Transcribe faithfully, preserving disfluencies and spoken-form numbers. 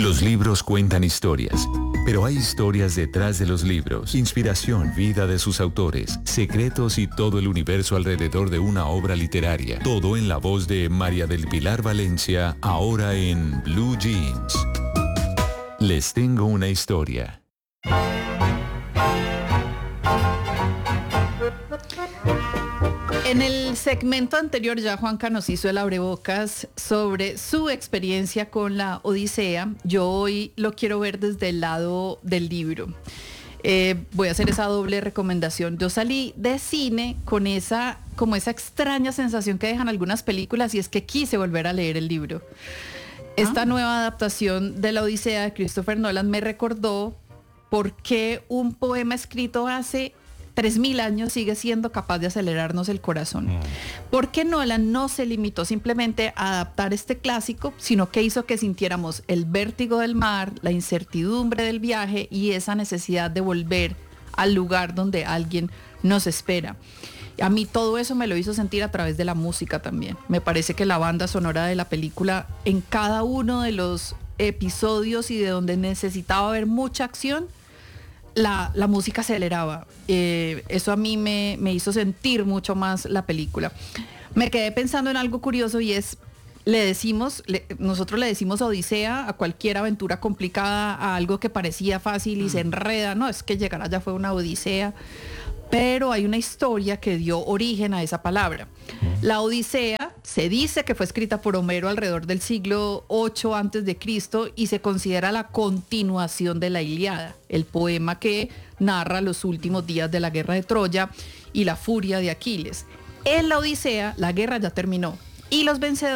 Los libros cuentan historias, pero hay historias detrás de los libros. Inspiración, vida de sus autores, secretos y todo el universo alrededor de una obra literaria. Todo en la voz de María del Pilar Valencia, ahora en Blue Jeans. Les tengo una historia. En el segmento anterior ya Juanca nos hizo el abrebocas sobre su experiencia con la Odisea. Yo hoy lo quiero ver desde el lado del libro. Eh, voy a hacer esa doble recomendación. Yo salí de cine con esa, como esa extraña sensación que dejan algunas películas, y es que quise volver a leer el libro. Esta ah. nueva adaptación de la Odisea de Christopher Nolan me recordó por qué un poema escrito hace tres mil años sigue siendo capaz de acelerarnos el corazón. Mm. Porque Nolan no se limitó simplemente a adaptar este clásico, sino que hizo que sintiéramos el vértigo del mar, la incertidumbre del viaje y esa necesidad de volver al lugar donde alguien nos espera. A mí todo eso me lo hizo sentir a través de la música también. Me parece que la banda sonora de la película, en cada uno de los episodios y de donde necesitaba ver mucha acción, La, la música aceleraba. Eh, eso a mí me, me hizo sentir mucho más la película. Me quedé pensando en algo curioso, y es, le decimos, le, nosotros le decimos Odisea a cualquier aventura complicada, a algo que parecía fácil y mm. se enreda. No, es que llegar allá fue una odisea. Pero hay una historia que dio origen a esa palabra. La Odisea se dice que fue escrita por Homero alrededor del siglo ocho antes de Cristo y se considera la continuación de la Ilíada, el poema que narra los últimos días de la guerra de Troya y la furia de Aquiles. En la Odisea, la guerra ya terminó y los vencedores